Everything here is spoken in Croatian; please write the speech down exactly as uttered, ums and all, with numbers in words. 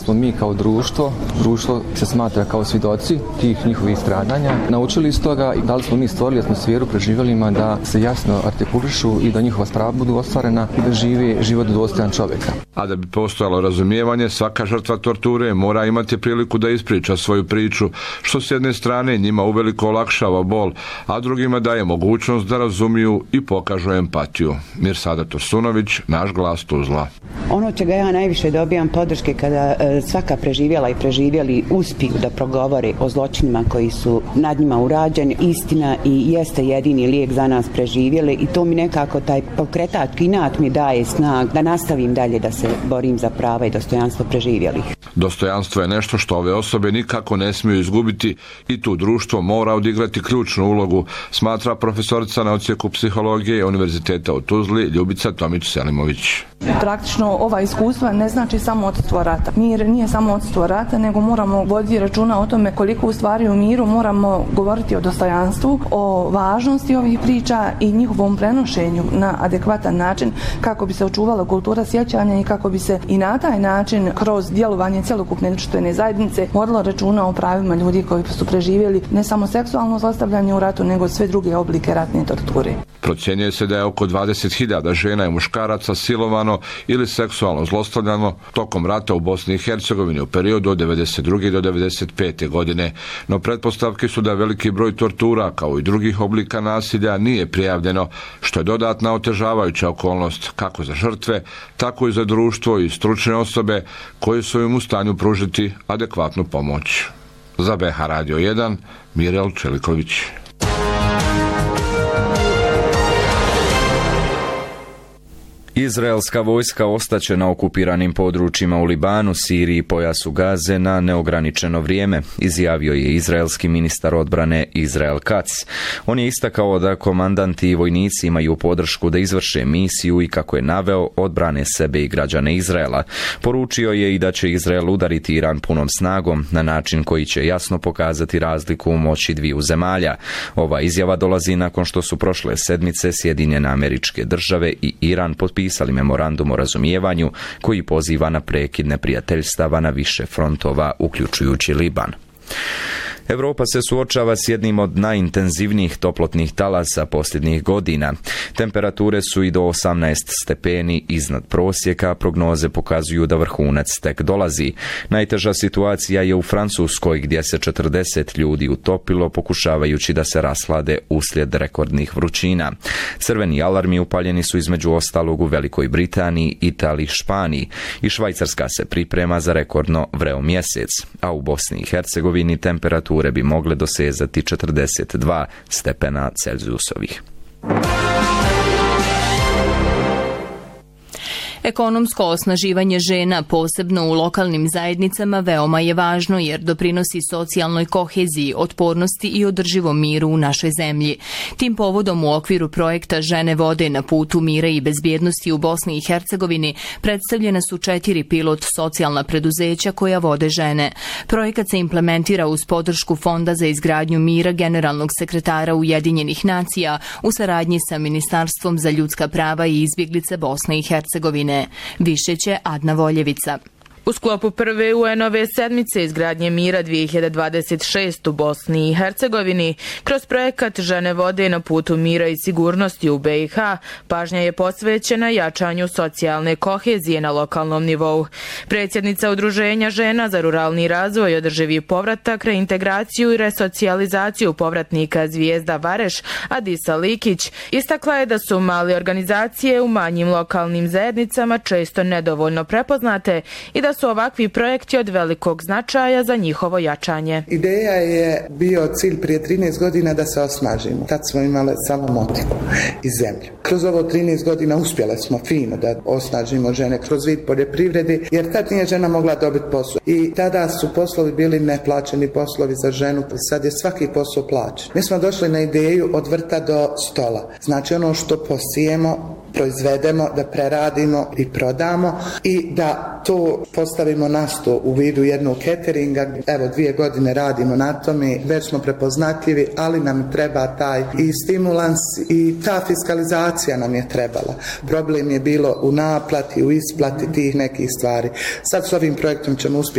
smo mi kao društvo, društvo se smatra kao svjedoci tih njihovih stradanja, naučili iz toga i da li smo mi stvorili atmosferu preživjelima da se jasno artikulišu i da njihova prava budu ostvarena i da živi život dostojan čovjeka. A da bi postojalo razumijevanje, svaka žrtva torture mora imati priliku da ispriča svoju priču, što s jedne strane njima uveliko olakšava bol, a drugima daje mogućnost da razumiju i pokažu empatiju. Mirsada Tursunović, Naš glas Tuzla. Ono čega ja najviše dobijam podrške kada e, svaka preživjela i preživjeli uspiju da progovore o zločinima koji su nad njima urađeni, istina i jeste jedini lijek za nas preživjele i to mi nekako taj pokretački inat mi daje snag da nastavim dalje da se borim za prava i dostojanstvo preživjelih. Dostojanstvo je nešto što ove osobe nikako ne smiju izgubiti i tu društvo mora odigrati ključnu ulogu, smatra profesorica na odsjeku psihologije Univerziteta u Tuzli Ljubica Tomić-Selimović. Praktično ova iskustva ne znači samo odstvo rata. Mir nije samo odstvo rata, nego moramo voditi računa o tome koliko u stvari u miru moramo govoriti o dostojanstvu, o važnosti ovih priča i njihovom prenošenju na adekvatan način kako bi se očuvala kultura sjećanja i kako bi se i na taj način kroz djelovanje cjelokupne društvene zajednice vodilo računa o pravima ljudi koji su preživjeli ne samo seksualno zlostavljanje u ratu, nego sve druge oblike ratne torture. Procjenjuje se da je oko dvadeset hiljada žena i muškaraca silovano ili seksualno zlostavljano tokom rata u Bosni i Hercegovini u periodu od devedeset druge do devedeset pete godine, no pretpostavke su da veliki broj tortura kao i drugih oblika nasilja nije prijavljeno, što je dodatna otežavajuća okolnost kako za žrtve, tako i za društvo i stručne osobe koje su im u stanju pružiti adekvatnu pomoć. Za B H Radio jedan, Mirel Čeliković. Izraelska vojska ostaće na okupiranim područjima u Libanu, Siriji i pojasu Gaze na neograničeno vrijeme, izjavio je izraelski ministar odbrane Izrael Katz. On je istakao da komandanti i vojnici imaju podršku da izvrše misiju i, kako je naveo, odbrane sebe i građane Izraela. Poručio je i da će Izrael udariti Iran punom snagom na način koji će jasno pokazati razliku u moći dviju zemalja. Ova izjava dolazi nakon što su prošle sedmice Sjedinjene Američke Države i Iran potpisali potpisali memorandum o razumijevanju koji poziva na prekid neprijateljstava na više frontova, uključujući Liban. Europa se suočava s jednim od najintenzivnijih toplotnih talasa posljednjih godina. Temperature su i do osamnaest stepeni iznad prosjeka, prognoze pokazuju da vrhunac tek dolazi. Najteža situacija je u Francuskoj, gdje se četrdeset ljudi utopilo pokušavajući da se raslade uslijed rekordnih vrućina. Crveni alarmi upaljeni su između ostalog u Velikoj Britaniji, Italiji, Španiji i Švajcarska se priprema za rekordno vreo mjesec, a u Bosni i Hercegovini temperature bi mogle dosezati četrdeset dva stepena Celzijusovih. Ekonomsko osnaživanje žena, posebno u lokalnim zajednicama, veoma je važno jer doprinosi socijalnoj koheziji, otpornosti i održivom miru u našoj zemlji. Tim povodom u okviru projekta Žene vode na putu mira i bezbjednosti u Bosni i Hercegovini predstavljena su četiri pilot socijalna preduzeća koja vode žene. Projekat se implementira uz podršku Fonda za izgradnju mira generalnog sekretara Ujedinjenih nacija u saradnji sa Ministarstvom za ljudska prava i izbjeglice Bosne i Hercegovine. Više će Adna Voljevica. U sklopu prve U N-ove sedmice izgradnje mira dvije hiljade dvadeset šeste u Bosni i Hercegovini, kroz projekat Žene vode na putu mira i sigurnosti u B i H, pažnja je posvećena jačanju socijalne kohezije na lokalnom nivou. Predsjednica Udruženja žena za ruralni razvoj, održivi povratak, reintegraciju i resocijalizaciju povratnika Zvijezda Vareš, Adisa Likić, istakla je da su male organizacije u manjim lokalnim zajednicama često nedovoljno prepoznate i da su ovakvi projekti od velikog značaja za njihovo jačanje. Ideja je bio cilj prije trinaest godina da se osnažimo. Tad smo imali samo motiku i zemlju. Kroz ovo trinaest godina uspjeli smo fino da osnažimo žene kroz vid poljoprivredi, jer tad nije žena mogla dobiti posao. I tada su poslovi bili neplaćeni poslovi za ženu. Sad je svaki posao plaćen. Mi smo došli na ideju od vrta do stola. Znači ono što posijemo, proizvedemo, da preradimo i prodamo i da to postavimo na sto u vidu jednog cateringa. Evo, dvije godine radimo na tome, već smo prepoznatljivi, ali nam treba taj i stimulans i ta fiskalizacija nam je trebala. Problem je bilo u naplati, u isplati tih nekih stvari. Sad s ovim projektom ćemo uspjeti